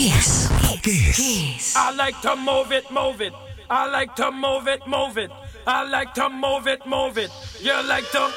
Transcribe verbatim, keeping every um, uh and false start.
Kiss. Kiss. Kiss. I like to move it, move it. I like to move it, move it. I like to move it, move it. You like to